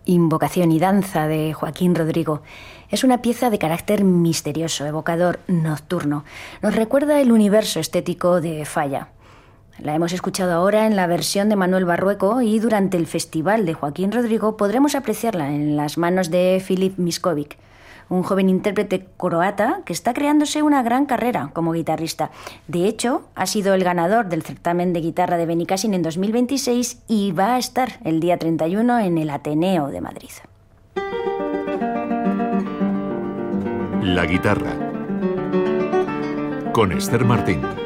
Invocación y danza de Joaquín Rodrigo. Es una pieza de carácter misterioso, evocador, nocturno. Nos recuerda el universo estético de Falla. La hemos escuchado ahora en la versión de Manuel Barrueco y durante el festival de Joaquín Rodrigo podremos apreciarla en las manos de Filip Miskovic, un joven intérprete croata que está creándose una gran carrera como guitarrista. De hecho, ha sido el ganador del certamen de guitarra de Benicàssim en 2026 y va a estar el día 31 en el Ateneo de Madrid. La guitarra con Esther Martín.